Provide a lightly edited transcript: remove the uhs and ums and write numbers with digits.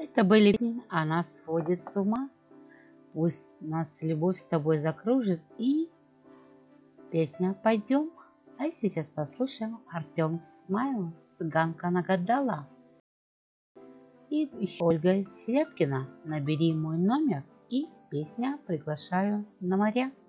Это были песни «А нас сводит с ума», «Пусть нас любовь с тобой закружит» и песня «Пойдем». А сейчас послушаем Артем Смайл «Цыганка нагадала». И еще Ольга Серябкина «Набери мой номер» и песня «Приглашаю на моря».